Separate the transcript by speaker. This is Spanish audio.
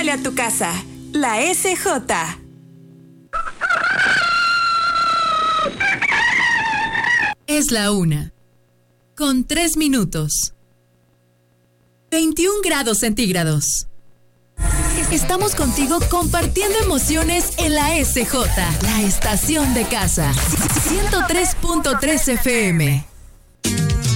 Speaker 1: huele a tu casa. La SJ.
Speaker 2: Es la 1:03. 21 grados centígrados. Estamos contigo compartiendo emociones en la SJ, la estación de casa. 103.3 FM.